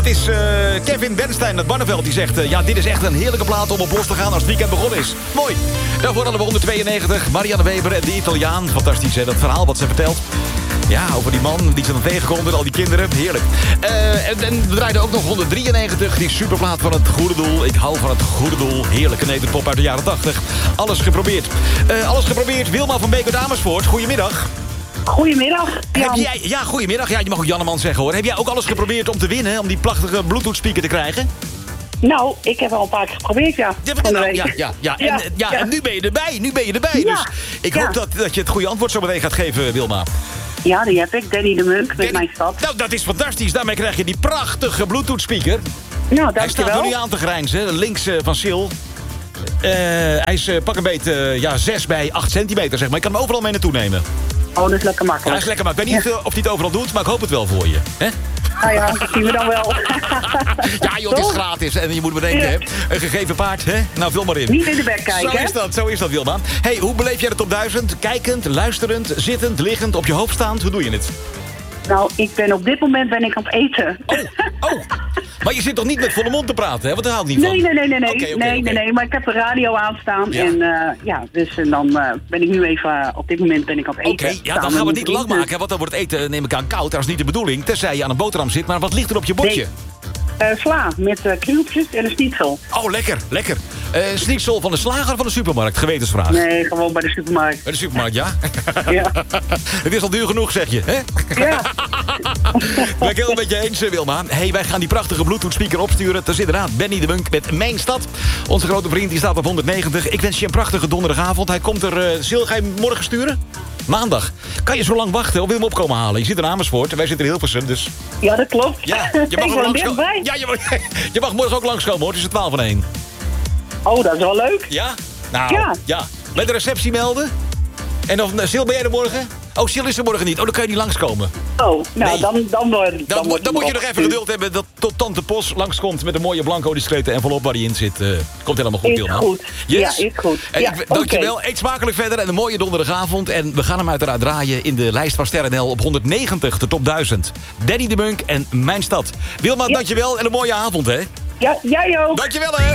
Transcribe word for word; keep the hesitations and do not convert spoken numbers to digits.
Het is uh, Kevin Bernstein uit Barneveld die zegt... Uh, ja, dit is echt een heerlijke plaat om op bos te gaan als het weekend begonnen is. Mooi. Daarvoor hadden we honderdtweeënnegentig. Marianne Weber en de Italiaan. Fantastisch, hè, dat verhaal wat ze vertelt. Ja, over die man die ze dan tegenkomt en al die kinderen. Heerlijk. Uh, en, en we draaiden ook nog honderddrieënnegentig. Die superplaat van het goede doel. Ik hou van het goede doel. Heerlijke nederpop uit de jaren tachtig. Alles geprobeerd. Uh, alles geprobeerd. Wilma van Beek uit Amersfoort. Goedemiddag. Goedemiddag, Jan. Heb jij, ja, goedemiddag. Ja, je mag ook Janneman zeggen, hoor. Heb jij ook alles geprobeerd om te winnen? Om die prachtige Bluetooth speaker te krijgen? Nou, ik heb al een paar keer geprobeerd, ja. Ja, nou, ja, ja, ja. En, ja, ja, ja. En nu ben je erbij. Nu ben je erbij. Ja, dus ik ja. hoop dat, dat je het goede antwoord zo meteen gaat geven, Wilma. Ja, die heb ik. Danny de Munk met Danny, mijn stad. Nou, dat is fantastisch. Daarmee krijg je die prachtige Bluetooth speaker. Nou, dankjewel. Hij staat er niet aan te grijnzen. Links uh, van Sil. Uh, hij is uh, pak een beet uh, ja, zes bij acht centimeter, zeg maar. Ik kan hem overal mee naartoe nemen. Oh, dat is lekker makkelijk. Ja, dat is lekker makkelijk. Ik weet niet ja. of hij het overal doet, maar ik hoop het wel voor je. Hè? Nou ja, dat zien we dan wel. Ja, joh, het is gratis. En je moet bedenken, hè? Een gegeven paard, hè? Nou, vul maar in. Niet in de bek kijken, Zo is dat, zo is dat, Wilma. Hey, hoe beleef jij de top duizend? Kijkend, luisterend, zittend, liggend, op je hoofd staand? Hoe doe je het? Nou, ik ben op dit moment ben ik aan het eten. Oh, oh. Maar je zit toch niet met volle mond te praten, hè? Want daar houdt niet nee, van. Nee, nee, nee, nee. Okay, okay, nee, okay. nee, nee. Maar ik heb de radio aanstaan. Ja. En uh, ja, dus en dan uh, ben ik nu even... Uh, op dit moment ben ik aan het eten. Oké, okay, ja, dan gaan we het niet lang maken. Want dan wordt het eten, neem ik aan, koud. Dat is niet de bedoeling. Tenzij je aan een boterham zit. Maar wat ligt er op je bordje? Nee. Uh, sla met uh, krieltjes en een schnitzel. Oh, lekker, lekker. Uh, schnitzel van de slager of van de supermarkt? Gewetensvraag. Nee, gewoon bij de supermarkt. Bij de supermarkt, ja? Ja. Het is al duur genoeg, zeg je, hè? Ja. Ben ik heel met je eens, Wilma. Hey, wij gaan die prachtige Bluetooth speaker opsturen. Dat is inderdaad Benny de Munk met Mijn Stad. Onze grote vriend die staat op honderdnegentig. Ik wens je een prachtige donderdagavond. Hij komt er... Uh, Sil, ga je hem morgen sturen? Maandag. Kan je zo lang wachten of wil je hem opkomen halen? Je zit in Amersfoort en wij zitten in Hilversum, dus... Ja, dat klopt. Ja, je mag, ook langskomen. Ja, je, mag, je mag morgen ook langskomen, hoor. Het is het twaalf van één. Oh, dat is wel leuk. Ja? Nou, ja. ja. Met de receptie melden. En of, Sil, ben jij er morgen? Oh, Sil is er morgen niet. Oh, dan kan je niet langskomen. Oh, nou, nee. dan, dan, dan, dan, dan, dan, dan moet je nog even geduld hebben dat tot Tante Pos langskomt met een mooie blanco discrete envelop waar die in zit. Uh, komt helemaal goed, Wilma. Is goed. Yes. Ja, is goed. En ja, ik, dankjewel. Okay. Eet smakelijk verder en een mooie donderdagavond. En we gaan hem uiteraard draaien in de lijst van Sterren L op honderdnegentig, de top duizend. Danny de Munk en Mijn Stad. Wilma, ja. dankjewel en een mooie avond, hè? Ja, jij ook. Dankjewel, hè.